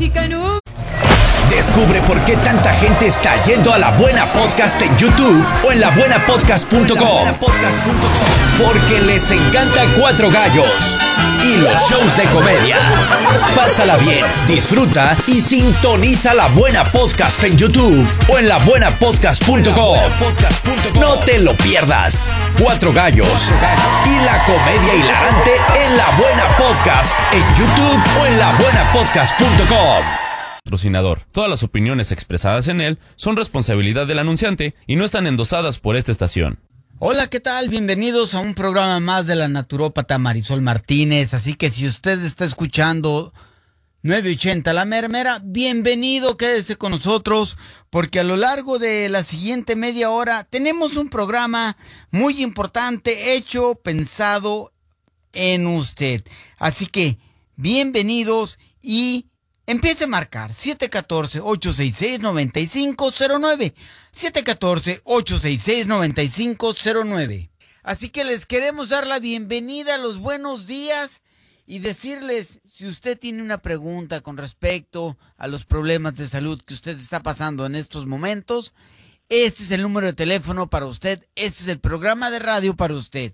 Descubre por qué tanta gente está yendo a La Buena Podcast en YouTube o en labuenapodcast.com. Porque les encanta Cuatro Gallos y los shows de comedia. Pásala bien, disfruta y sintoniza La Buena Podcast en YouTube o en labuenapodcast.com. No te lo pierdas. Cuatro Gallos y la comedia hilarante en La Buena Podcast en YouTube o en labuenapodcast.com. Patrocinador. Todas las opiniones expresadas en él son responsabilidad del anunciante y no están endosadas por esta estación. Hola, ¿qué tal? Bienvenidos a un programa más de la naturópata Marisol Martínez. Así que si usted está escuchando 980 La Mermera, bienvenido, quédese con nosotros, porque a lo largo de la siguiente media hora tenemos un programa muy importante, hecho, pensado en usted. Así que, bienvenidos y empiece a marcar 714-866-9509. 714-866-9509. Así que les queremos dar la bienvenida, los buenos días y decirles, si usted tiene una pregunta con respecto a los problemas de salud que usted está pasando en estos momentos, este es el número de teléfono para usted, este es el programa de radio para usted.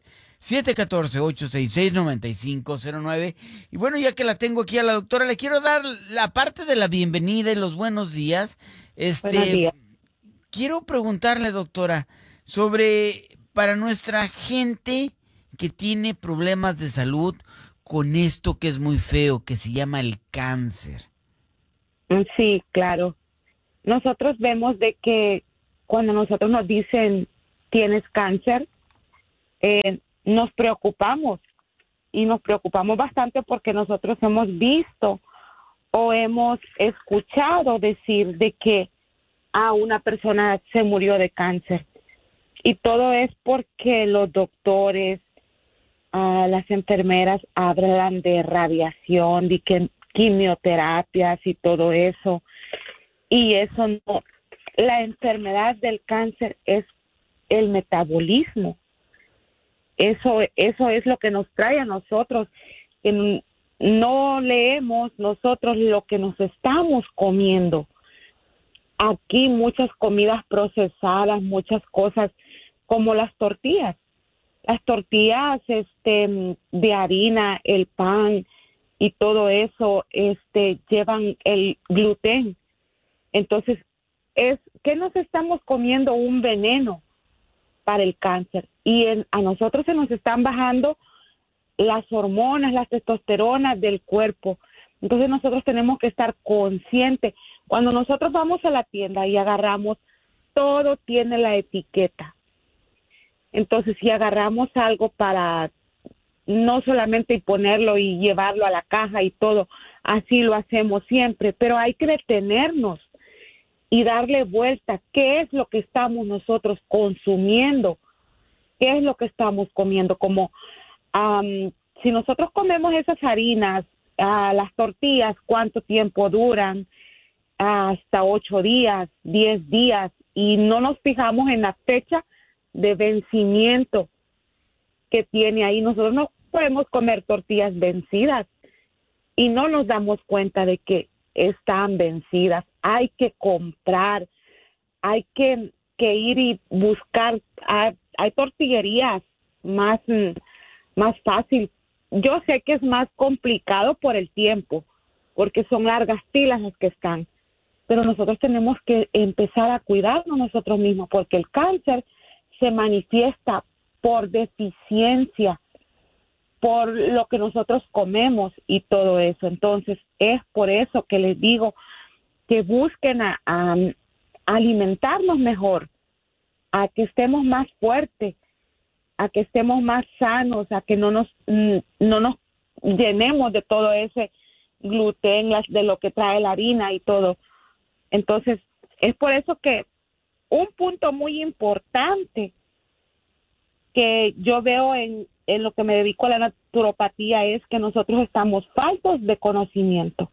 714-866-9509. Y bueno, ya que la tengo aquí a la doctora, le quiero dar la parte de la bienvenida y los buenos días. Buenos días. Quiero preguntarle, doctora, sobre para nuestra gente que tiene problemas de salud con esto que es muy feo, que se llama el cáncer. Sí, claro. Nosotros vemos de que cuando nosotros nos dicen tienes cáncer, nos preocupamos y nos preocupamos bastante porque nosotros hemos visto o hemos escuchado decir de que a una persona se murió de cáncer, y todo es porque los doctores, las enfermeras hablan de radiación, de que quimioterapias y todo eso, y eso no. La enfermedad del cáncer es el metabolismo. Eso es lo que nos trae a nosotros, que no leemos nosotros lo que nos estamos comiendo. Aquí muchas comidas procesadas, muchas cosas como las tortillas de harina, el pan y todo eso llevan el gluten. Entonces, es que nos estamos comiendo un veneno para el cáncer, y a nosotros se nos están bajando las hormonas, las testosteronas del cuerpo. Entonces nosotros tenemos que estar conscientes. Cuando nosotros vamos a la tienda y agarramos, todo tiene la etiqueta. Entonces, si agarramos algo para no solamente ponerlo y llevarlo a la caja y todo, así lo hacemos siempre, pero hay que detenernos y darle vuelta. ¿Qué es lo que estamos nosotros consumiendo? ¿Qué es lo que estamos comiendo? Como si nosotros comemos esas harinas, las tortillas, ¿cuánto tiempo duran? Hasta 8 días, 10 días, y no nos fijamos en la fecha de vencimiento que tiene ahí. Nosotros no podemos comer tortillas vencidas y no nos damos cuenta de que están vencidas. Hay que comprar, hay que ir y buscar. Hay tortillerías más fácil. Yo sé que es más complicado por el tiempo, porque son largas filas las que están, pero nosotros tenemos que empezar a cuidarnos nosotros mismos, porque el cáncer se manifiesta por deficiencia, por lo que nosotros comemos y todo eso. Entonces, es por eso que les digo que busquen a alimentarnos mejor, a que estemos más fuertes, a que estemos más sanos, a que no nos llenemos de todo ese gluten, de lo que trae la harina y todo. Entonces, es por eso que un punto muy importante que yo veo en lo que me dedico a la naturopatía es que nosotros estamos faltos de conocimiento.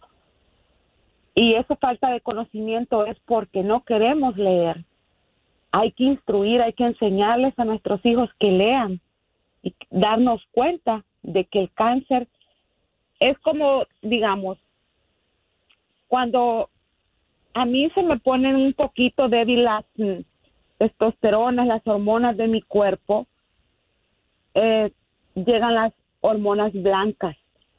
Y esa falta de conocimiento es porque no queremos leer. Hay que instruir, hay que enseñarles a nuestros hijos que lean y darnos cuenta de que el cáncer es como, digamos, cuando a mí se me ponen un poquito débil las testosteronas, las hormonas de mi cuerpo, llegan las hormonas blancas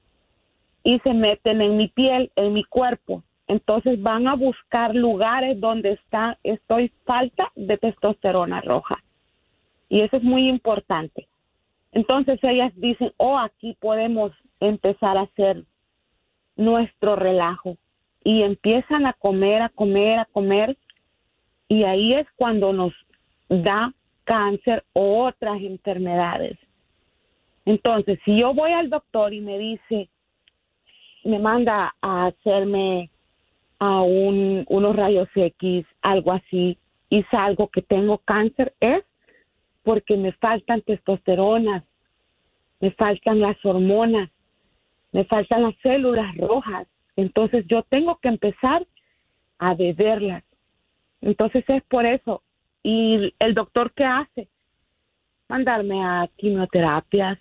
y se meten en mi piel, en mi cuerpo. Entonces van a buscar lugares donde estoy falta de testosterona roja. Y eso es muy importante. Entonces ellas dicen, aquí podemos empezar a hacer nuestro relajo. Y empiezan a comer, a comer, a comer. Y ahí es cuando nos da cáncer o otras enfermedades. Entonces, si yo voy al doctor y me dice, me manda a hacerme unos rayos X, algo así, y salgo que tengo cáncer, es porque me faltan testosteronas, me faltan las hormonas, me faltan las células rojas. Entonces yo tengo que empezar a beberlas. Entonces es por eso. ¿Y el doctor qué hace? Mandarme a quimioterapias,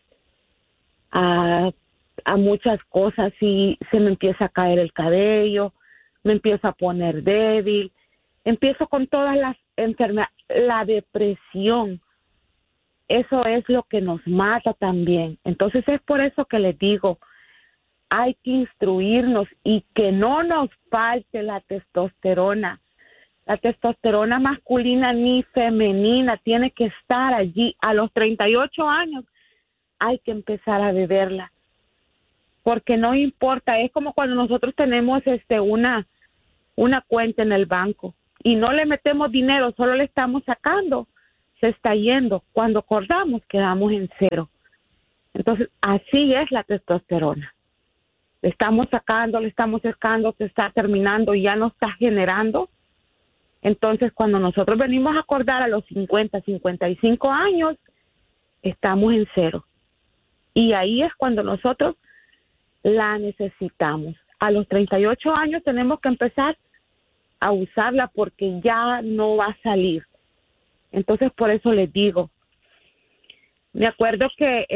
a muchas cosas, y se me empieza a caer el cabello, me empiezo a poner débil, empiezo con todas las enfermedades, la depresión. Eso es lo que nos mata también. Entonces es por eso que les digo, hay que instruirnos y que no nos falte la testosterona. La testosterona masculina ni femenina tiene que estar allí. A los 38 años hay que empezar a beberla. Porque no importa, es como cuando nosotros tenemos una cuenta en el banco y no le metemos dinero, solo le estamos sacando, se está yendo. Cuando acordamos, quedamos en cero. Entonces, así es la testosterona. Le estamos sacando, se está terminando y ya no está generando. Entonces, cuando nosotros venimos a acordar a los 50, 55 años, estamos en cero. Y ahí es cuando nosotros la necesitamos. A los 38 años tenemos que empezar a usarla porque ya no va a salir. Entonces, por eso les digo, me acuerdo que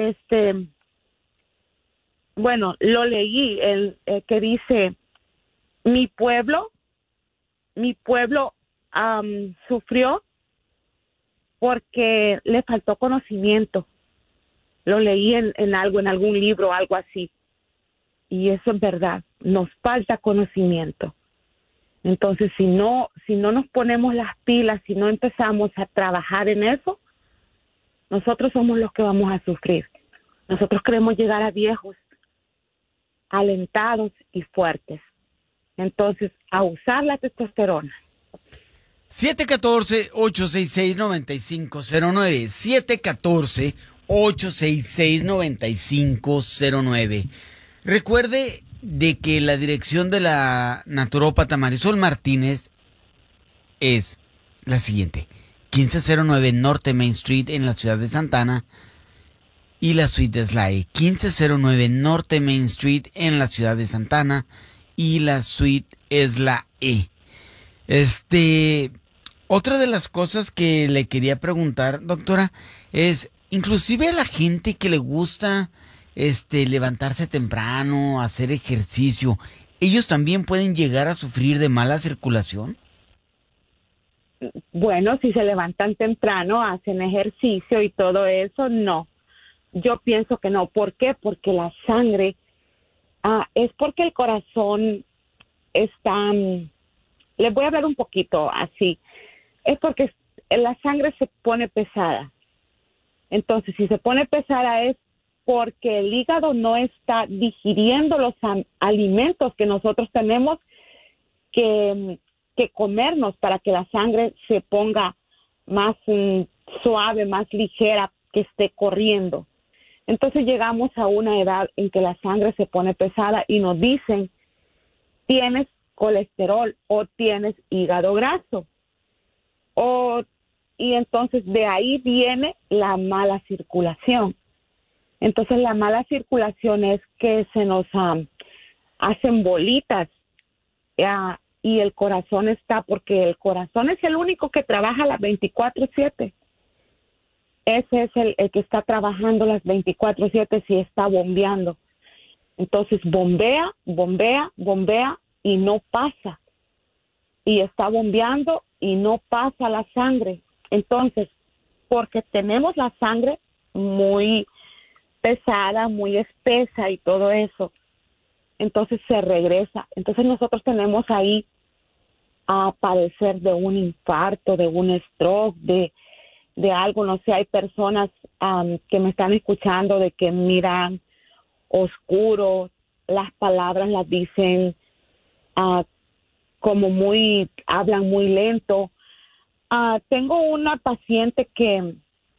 lo leí, que dice, mi pueblo sufrió porque le faltó conocimiento. Lo leí en algún libro, algo así. Y eso es verdad, nos falta conocimiento. Entonces, si no nos ponemos las pilas, si no empezamos a trabajar en eso, nosotros somos los que vamos a sufrir. Nosotros queremos llegar a viejos, alentados y fuertes. Entonces, a usar la testosterona. 714-866-9509. 714-866-9509. Recuerde de que la dirección de la naturópata Marisol Martínez es la siguiente: 1509 Norte Main Street en la ciudad de Santa Ana, y la suite es la E. 1509 Norte Main Street en la ciudad de Santa Ana, y la suite es la E. Otra de las cosas que le quería preguntar, doctora, es inclusive a la gente que le gusta levantarse temprano, hacer ejercicio, ¿ellos también pueden llegar a sufrir de mala circulación? Bueno, si se levantan temprano, hacen ejercicio y todo eso, no. Yo pienso que no. ¿Por qué? Porque la sangre, es porque el corazón está, les voy a hablar un poquito así, es porque la sangre se pone pesada. Entonces, si se pone pesada es porque el hígado no está digiriendo los alimentos que nosotros tenemos que comernos para que la sangre se ponga más suave, más ligera, que esté corriendo. Entonces llegamos a una edad en que la sangre se pone pesada y nos dicen, tienes colesterol o tienes hígado graso. Y entonces de ahí viene la mala circulación. Entonces la mala circulación es que se nos hacen bolitas y el corazón está, porque el corazón es el único que trabaja las 24/7. Ese es el que está trabajando las 24/7 si está bombeando. Entonces bombea, bombea, bombea y no pasa. Y está bombeando y no pasa la sangre. Entonces, porque tenemos la sangre muy pesada, muy espesa y todo eso, entonces se regresa. Entonces nosotros tenemos ahí a padecer de un infarto, de un stroke, de algo, no sé, hay personas que me están escuchando de que miran oscuro, las palabras las dicen hablan muy lento. Tengo una paciente que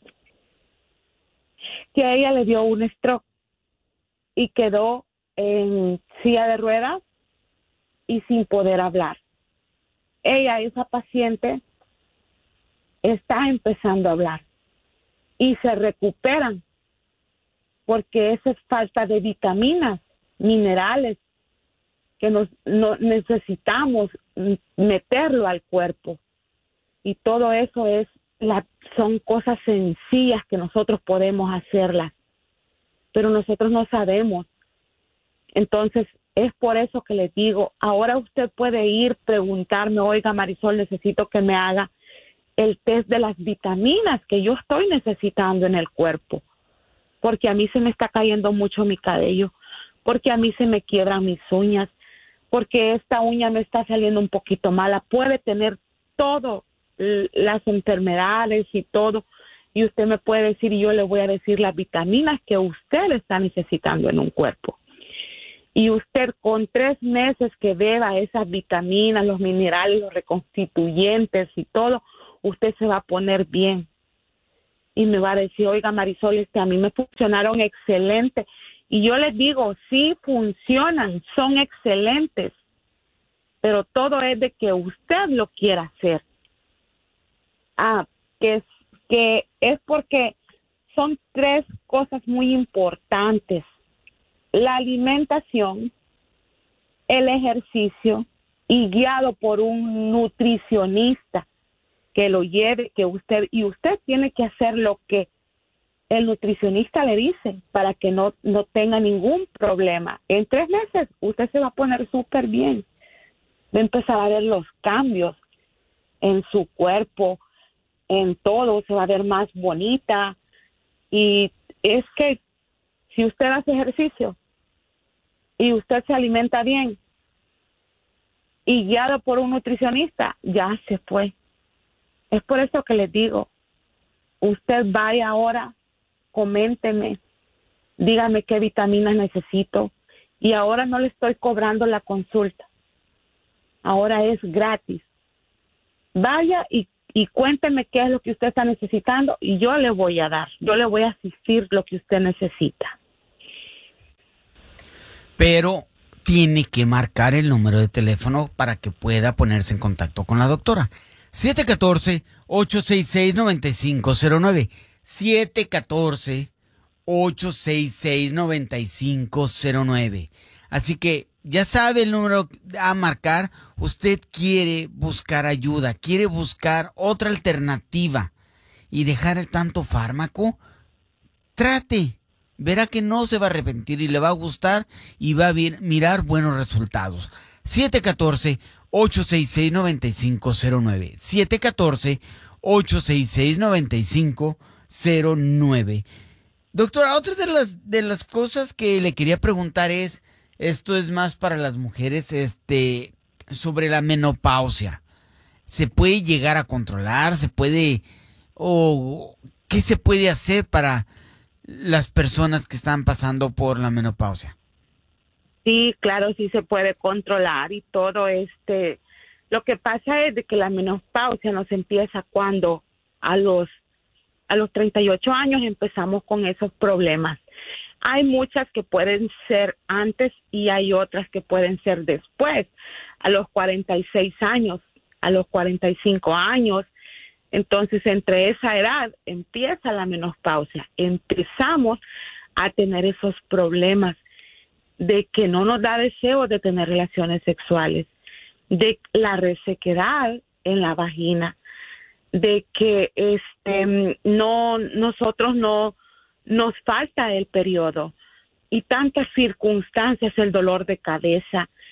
a ella le dio un stroke y quedó en silla de ruedas y sin poder hablar. Esa paciente, está empezando a hablar y se recuperan porque esa es falta de vitaminas, minerales que no necesitamos meterlo al cuerpo, y todo eso son cosas sencillas que nosotros podemos hacerlas, pero nosotros no sabemos. Entonces es por eso que les digo, ahora usted puede ir preguntarme, oiga Marisol, necesito que me haga el test de las vitaminas que yo estoy necesitando en el cuerpo, porque a mí se me está cayendo mucho mi cabello, porque a mí se me quiebran mis uñas, porque esta uña me está saliendo un poquito mala. Puede tener todas las enfermedades y todo, y usted me puede decir, y yo le voy a decir las vitaminas que usted está necesitando en un cuerpo. Y usted con 3 meses que beba esas vitaminas, los minerales, los reconstituyentes y todo, usted se va a poner bien. Y me va a decir, oiga Marisol, a mí me funcionaron excelente. Y yo les digo, sí funcionan, son excelentes, pero todo es de que usted lo quiera hacer. Que es porque son 3 cosas muy importantes: la alimentación, el ejercicio y guiado por un nutricionista que lo lleve, y usted tiene que hacer lo que el nutricionista le dice para que no tenga ningún problema. En 3 meses usted se va a poner súper bien. Va a empezar a ver los cambios en su cuerpo, en todo, se va a ver más bonita. Y es que si usted hace ejercicio y usted se alimenta bien y guiado por un nutricionista, ya se fue. Es por eso que les digo, usted vaya ahora, coménteme, dígame qué vitaminas necesito, y ahora no le estoy cobrando la consulta, ahora es gratis. Vaya y cuénteme qué es lo que usted está necesitando y yo le voy a dar, yo le voy a asistir lo que usted necesita. Pero tiene que marcar el número de teléfono para que pueda ponerse en contacto con la doctora. 714-866-9509. 714-866-9509. Así que ya sabe el número a marcar. Usted quiere buscar ayuda, quiere buscar otra alternativa y dejar el tanto fármaco. Trate. Verá que no se va a arrepentir y le va a gustar y va a mirar buenos resultados. 714-866-9509. 714-866-9509. Doctora, otra de las cosas que le quería preguntar es, esto es más para las mujeres, sobre la menopausia. ¿Se puede llegar a controlar? ¿Qué se puede hacer para las personas que están pasando por la menopausia? Sí, claro, sí se puede controlar y todo. Lo que pasa es de que la menopausia nos empieza cuando a los 38 años empezamos con esos problemas. Hay muchas que pueden ser antes y hay otras que pueden ser después, a los 46 años, a los 45 años. Entonces, entre esa edad empieza la menopausia. Empezamos a tener esos problemas de que no nos da deseo de tener relaciones sexuales, de la resequedad en la vagina, de que nosotros no nos falta el periodo y tantas circunstancias, el dolor de cabeza,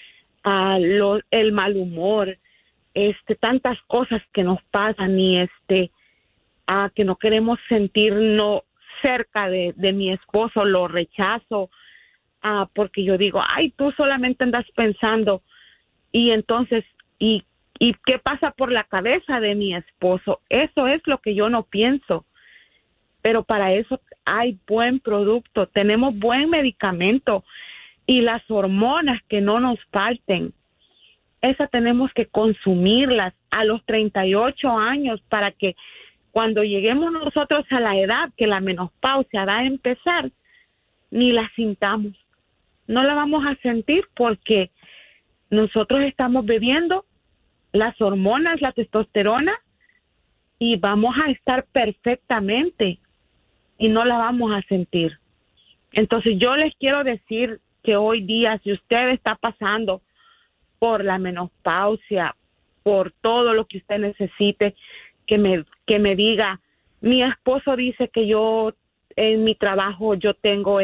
el mal humor, tantas cosas que nos pasan y que no queremos sentirnos cerca de mi esposo, lo rechazo, porque yo digo, ay, tú solamente andas pensando, y entonces, ¿y qué pasa por la cabeza de mi esposo? Eso es lo que yo no pienso, pero para eso hay buen producto, tenemos buen medicamento, y las hormonas que no nos falten, esas tenemos que consumirlas a los 38 años para que cuando lleguemos nosotros a la edad que la menopausia va a empezar, ni la sintamos. No la vamos a sentir porque nosotros estamos bebiendo las hormonas, la testosterona, y vamos a estar perfectamente y no la vamos a sentir. Entonces yo les quiero decir que hoy día, si usted está pasando por la menopausia, por todo lo que usted necesite, que me diga, mi esposo dice que yo en mi trabajo yo tengo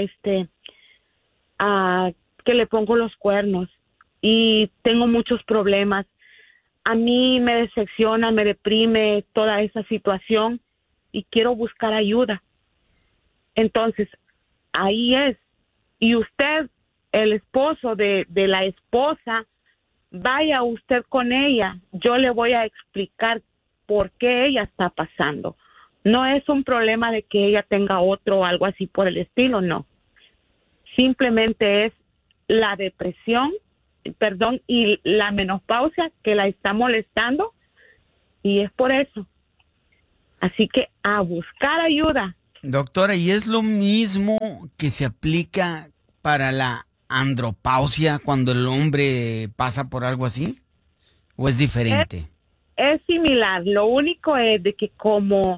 que le pongo los cuernos y tengo muchos problemas. A mí me decepciona, me deprime toda esa situación y quiero buscar ayuda. Entonces, ahí es. Y usted, el esposo de la esposa, vaya usted con ella. Yo le voy a explicar por qué ella está pasando. No es un problema de que ella tenga otro o algo así por el estilo, no. Simplemente es la depresión, y la menopausia que la está molestando, y es por eso. Así que a buscar ayuda. Doctora, ¿y es lo mismo que se aplica para la andropausia cuando el hombre pasa por algo así? ¿O es diferente? Es similar. Lo único es de que como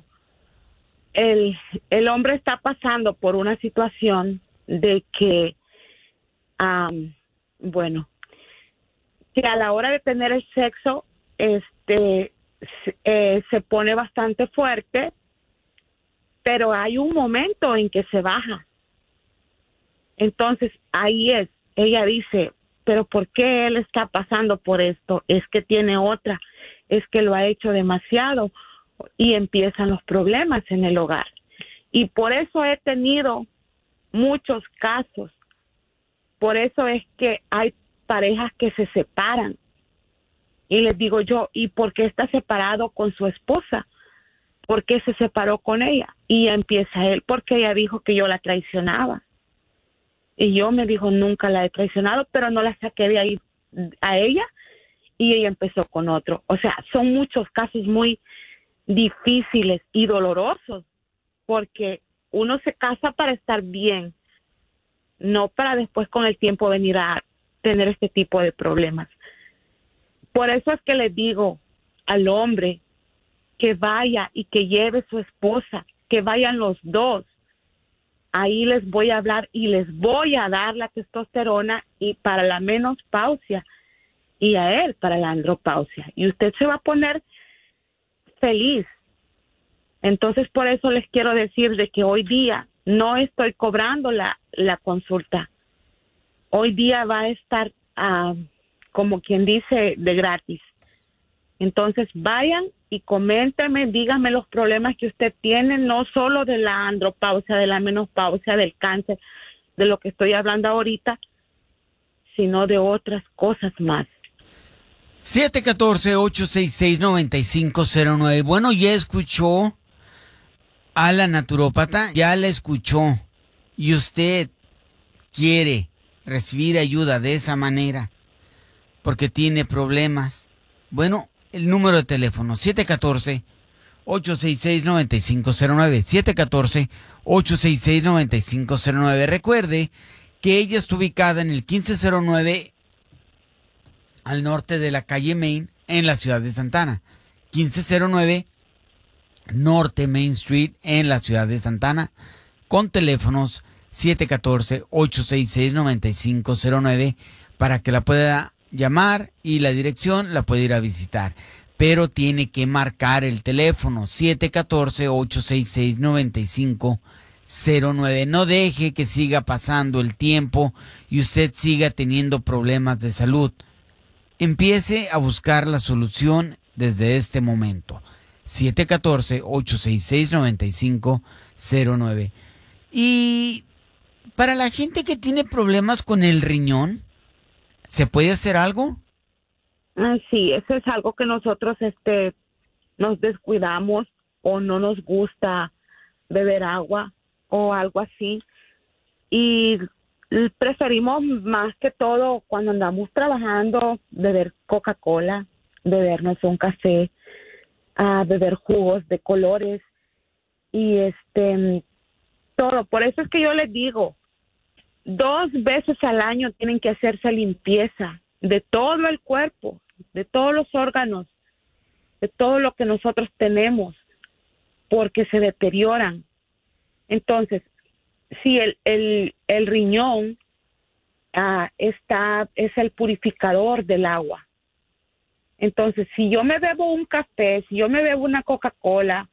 el hombre está pasando por una situación de que, que a la hora de tener el sexo, se pone bastante fuerte, pero hay un momento en que se baja. Entonces, ahí es. Ella dice, pero ¿por qué él está pasando por esto? Es que tiene otra, es que lo ha hecho demasiado, y empiezan los problemas en el hogar. Y por eso he tenido muchos casos. Por eso es que hay parejas que se separan. Y les digo yo, ¿y por qué está separado con su esposa? ¿Por qué se separó con ella? Y empieza él, porque ella dijo que yo la traicionaba. Y yo me dijo, nunca la he traicionado, pero no la saqué de ahí a ella, y ella empezó con otro. O sea, son muchos casos muy difíciles y dolorosos, porque uno se casa para estar bien, no para después con el tiempo venir a tener este tipo de problemas. Por eso es que le digo al hombre que vaya y que lleve su esposa, que vayan los dos. Ahí les voy a hablar y les voy a dar la testosterona y para la menopausia, y a él para la andropausia. Y usted se va a poner feliz. Entonces, por eso les quiero decir de que hoy día no estoy cobrando la consulta. Hoy día va a estar, como quien dice, de gratis. Entonces, vayan y coméntenme, díganme los problemas que usted tiene, no solo de la andropausia, de la menopausia, del cáncer, de lo que estoy hablando ahorita, sino de otras cosas más. 714-866-9509. Bueno, ya escuchó a la naturópata, ya la escuchó, y usted quiere recibir ayuda de esa manera porque tiene problemas. Bueno, el número de teléfono 714-866-9509, 714-866-9509. Recuerde que ella está ubicada en el 1509 al norte de la calle Main en la ciudad de Santa Ana. 1509 Norte Main Street en la ciudad de Santa Ana, con teléfonos 714-866-9509 para que la pueda llamar, y la dirección la puede ir a visitar. Pero tiene que marcar el teléfono 714-866-9509. No deje que siga pasando el tiempo y usted siga teniendo problemas de salud. Empiece a buscar la solución desde este momento. 714-866-9509. Y para la gente que tiene problemas con el riñón, ¿se puede hacer algo? Sí, eso es algo que nosotros nos descuidamos o no nos gusta beber agua o algo así. Y preferimos más que todo cuando andamos trabajando beber Coca-Cola, bebernos un café, beber jugos de colores y todo. Por eso es que yo les digo, 2 veces al año tienen que hacerse limpieza de todo el cuerpo, de todos los órganos, de todo lo que nosotros tenemos, porque se deterioran. Entonces, si el riñón es el purificador del agua. Entonces, si yo me bebo un café, si yo me bebo una Coca-Cola,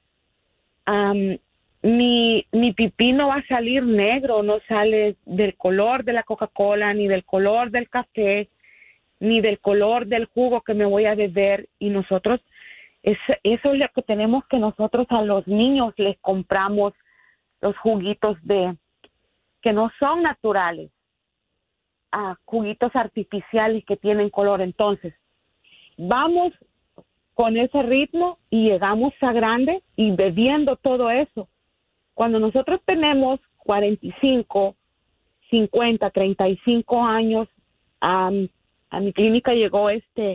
mi pipí no va a salir negro, no sale del color de la Coca-Cola, ni del color del café, ni del color del jugo que me voy a beber. Y nosotros, eso es lo que tenemos, que nosotros a los niños les compramos los juguitos que no son naturales, juguitos artificiales que tienen color. Entonces, vamos con ese ritmo y llegamos a grande y bebiendo todo eso. Cuando nosotros tenemos 45, 50, 35 años, a mi clínica llegó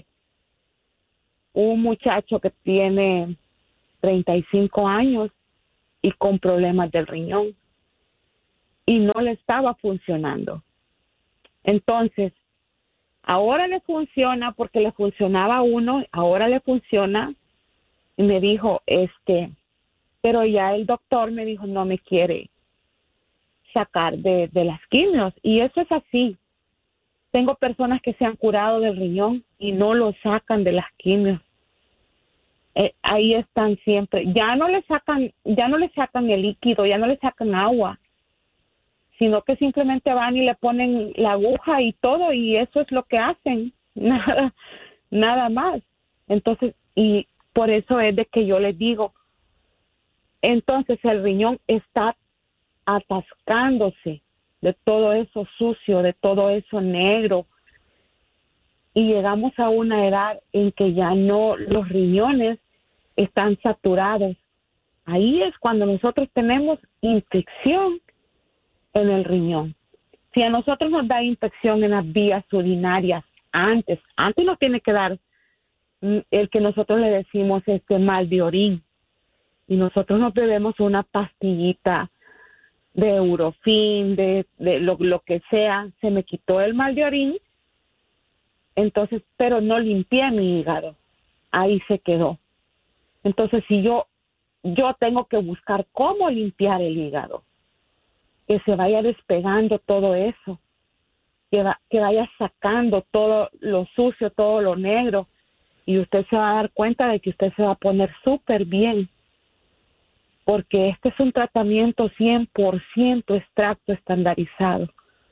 un muchacho que tiene 35 años y con problemas del riñón y no le estaba funcionando. Entonces, ahora le funciona porque le funcionaba a uno, ahora le funciona, y me dijo, pero ya el doctor me dijo, no me quiere sacar de las quimios, y eso es así. Tengo personas que se han curado del riñón y no lo sacan de las quimios. Ahí están siempre. Ya no le sacan el líquido, ya no le sacan agua, sino que simplemente van y le ponen la aguja y todo, y eso es lo que hacen, nada más. Entonces, y por eso es de que yo les digo, entonces el riñón está atascándose de todo eso sucio, de todo eso negro, y llegamos a una edad en que ya no, los riñones están saturados. Ahí es cuando nosotros tenemos infección en el riñón. Si a nosotros nos da infección en las vías urinarias antes nos tiene que dar el que nosotros le decimos mal de orín, y nosotros nos bebemos una pastillita de Eurofin, de lo que sea, se me quitó el mal de orín, entonces, pero no limpié mi hígado, ahí se quedó. Entonces, si yo tengo que buscar cómo limpiar el hígado, que se vaya despegando todo eso, que vaya sacando todo lo sucio, todo lo negro, y usted se va a dar cuenta de que usted se va a poner súper bien, porque este es un tratamiento 100% extracto estandarizado.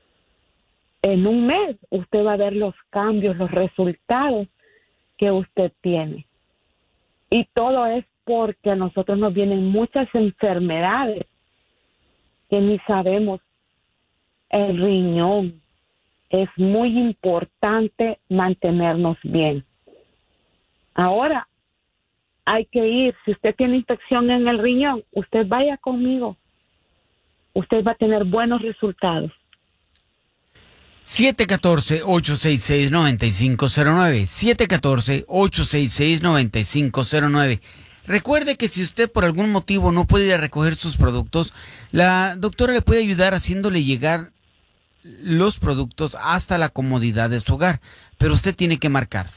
En un mes usted va a ver los cambios, los resultados que usted tiene. Y todo es porque a nosotros nos vienen muchas enfermedades que ni sabemos. El riñón, es muy importante mantenernos bien. Ahora, hay que ir, si usted tiene infección en el riñón, usted vaya conmigo. Usted va a tener buenos resultados. 714-866-9509. 714-866-9509. Recuerde que si usted por algún motivo no puede ir a recoger sus productos, la doctora le puede ayudar haciéndole llegar los productos hasta la comodidad de su hogar. Pero usted tiene que marcar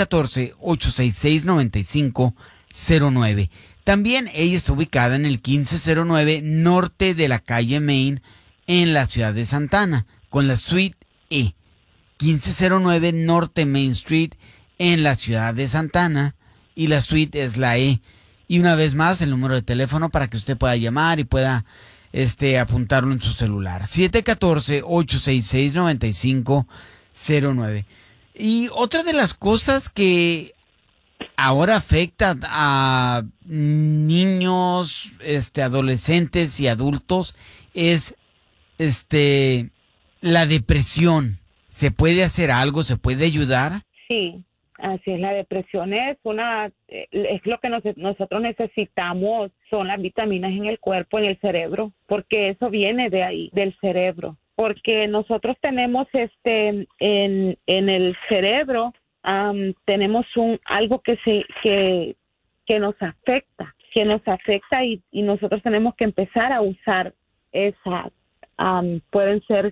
714-866-9509. También ella está ubicada en el 1509 norte de la calle Main en la ciudad de Santa Ana, con la suite E. 1509 norte Main Street en la ciudad de Santa Ana, y la suite es la E. Y una vez más, el número de teléfono para que usted pueda llamar y pueda apuntarlo en su celular. 714-866-9509. Y otra de las cosas que ahora afecta a niños, adolescentes y adultos es la depresión. ¿Se puede hacer algo? ¿Se puede ayudar? Sí, así es. La depresión es lo que nosotros necesitamos, son las vitaminas en el cuerpo, en el cerebro, porque eso viene de ahí, del cerebro. Porque nosotros tenemos en el cerebro tenemos algo que nos afecta, y nosotros tenemos que empezar a usar esas. Pueden ser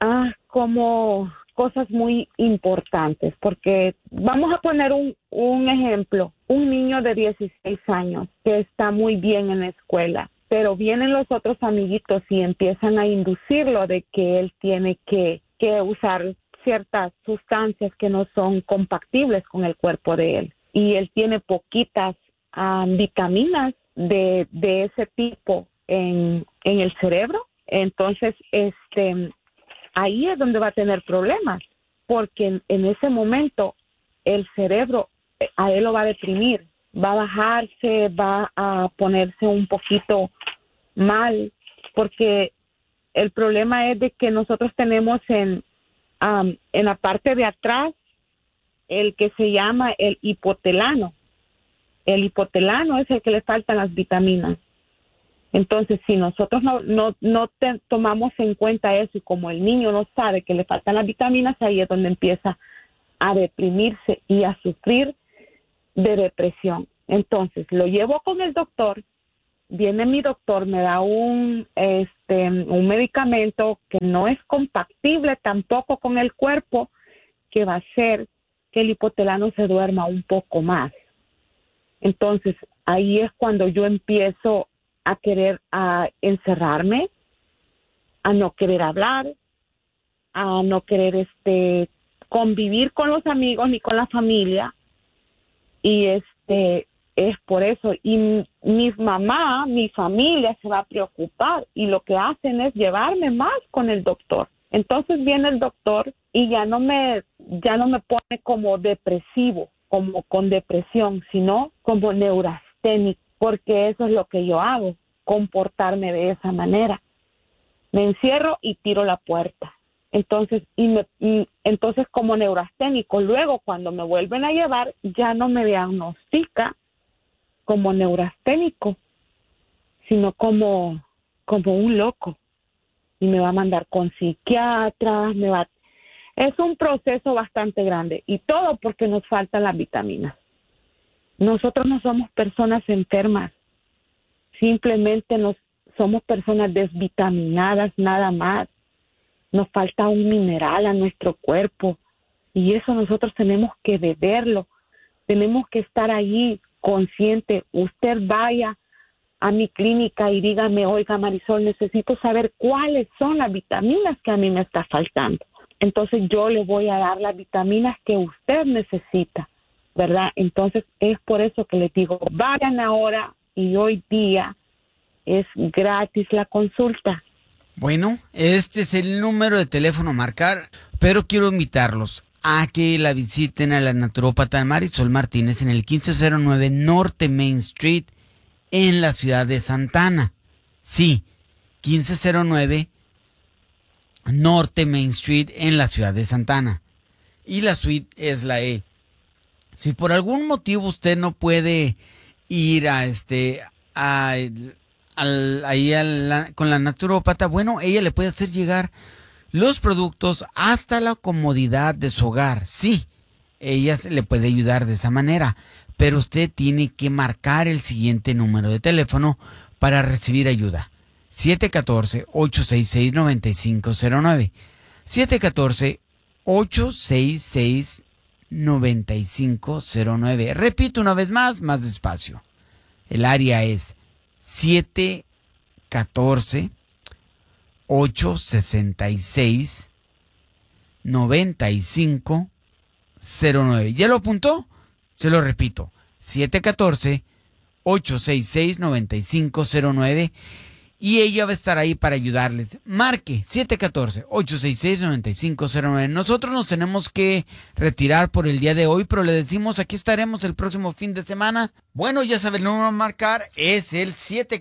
como cosas muy importantes, porque vamos a poner un ejemplo, un niño de 16 años que está muy bien en la escuela, pero vienen los otros amiguitos y empiezan a inducirlo de que él tiene que usar ciertas sustancias que no son compatibles con el cuerpo de él, y él tiene poquitas vitaminas de ese tipo en el cerebro. Entonces ahí es donde va a tener problemas, porque en ese momento el cerebro a él lo va a deprimir, va a bajarse, va a ponerse un poquito mal, porque el problema es de que nosotros tenemos en la parte de atrás el que se llama el hipotelano. El hipotelano es el que le faltan las vitaminas. Entonces, si nosotros no tomamos en cuenta eso, y como el niño no sabe que le faltan las vitaminas, ahí es donde empieza a deprimirse y a sufrir de depresión. Entonces, lo llevo con el doctor, viene mi doctor, me da un medicamento que no es compatible tampoco con el cuerpo, que va a hacer que el hipotelano se duerma un poco más. Entonces, ahí es cuando yo empiezo a querer encerrarme, a no querer hablar, a no querer convivir con los amigos ni con la familia, y es por eso. Y mi familia se va a preocupar, y lo que hacen es llevarme más con el doctor. Entonces viene el doctor y ya no me pone como depresivo, como con depresión, sino como neurasténico, porque eso es lo que yo hago, comportarme de esa manera. Me encierro y tiro la puerta. Entonces, entonces como neurasténico, luego cuando me vuelven a llevar, ya no me diagnostica como neurasténico, sino como un loco. Y me va a mandar con psiquiatras, es un proceso bastante grande, y todo porque nos faltan las vitaminas. Nosotros no somos personas enfermas, simplemente somos personas desvitaminadas nada más. Nos falta un mineral a nuestro cuerpo, y eso nosotros tenemos que beberlo, tenemos que estar allí consciente. Usted vaya a mi clínica y dígame: oiga, Marisol, necesito saber cuáles son las vitaminas que a mí me está faltando. Entonces yo le voy a dar las vitaminas que usted necesita, ¿verdad? Entonces es por eso que les digo, vayan ahora, y hoy día es gratis la consulta. Bueno, este es el número de teléfono a marcar, pero quiero invitarlos a que la visiten a la naturópata Marisol Martínez en el 1509 Norte Main Street en la ciudad de Santa Ana. Sí, 1509 Norte Main Street en la ciudad de Santa Ana. Y la suite es la E. Si por algún motivo usted no puede ir con la naturópata, bueno, ella le puede hacer llegar los productos hasta la comodidad de su hogar. Sí, ella le puede ayudar de esa manera, pero usted tiene que marcar el siguiente número de teléfono para recibir ayuda: 714-866-9509. 714-866-9509. Repito una vez más despacio. El área es 714-866-9509. ¿Ya lo apuntó? Se lo repito: 714-866-9509. y ella va a estar ahí para ayudarles. Marque 714-866-9509. Nosotros nos tenemos que retirar por el día de hoy, pero le decimos, aquí estaremos el próximo fin de semana. Bueno, ya sabe, el número a marcar es el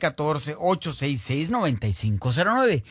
714-866-9509.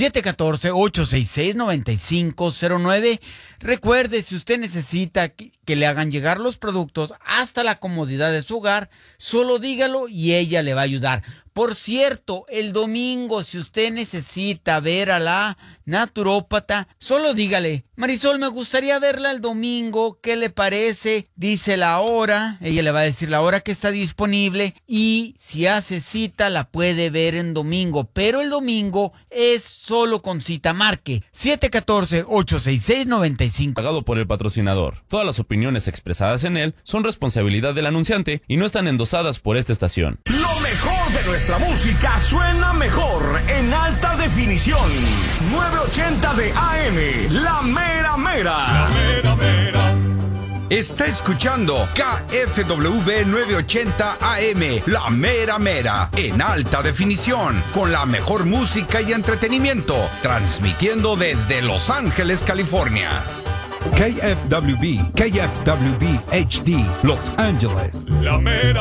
714-866-9509. Recuerde, si usted necesita que le hagan llegar los productos hasta la comodidad de su hogar, solo dígalo y ella le va a ayudar. Por cierto, el domingo, si usted necesita ver a la naturópata, solo dígale: Marisol, me gustaría verla el domingo, ¿qué le parece? Dice la hora, ella le va a decir la hora que está disponible, y si hace cita la puede ver en domingo, pero el domingo es solo con cita. Marque 714-866-95. Pagado por el patrocinador. Todas las opiniones expresadas en él son responsabilidad del anunciante y no están endosadas por esta estación. Lo mejor de nuestra música suena mejor en alta definición. 980 de AM, La Mera Mera. La Mera Mera. Está escuchando KFWB 980 AM, La Mera Mera, en alta definición, con la mejor música y entretenimiento, transmitiendo desde Los Ángeles, California. KFWB HD, Los Ángeles. La Mera